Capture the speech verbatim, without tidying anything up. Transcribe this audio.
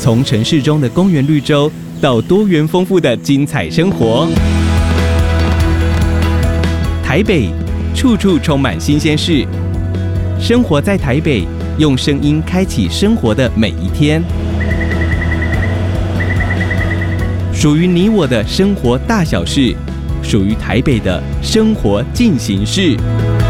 从城市中的公园绿洲到多元丰富的精彩生活。台北，处处充满新鲜事。生活在台北，用声音开启生活的每一天。属于你我的生活大小事，属于台北的生活进行式。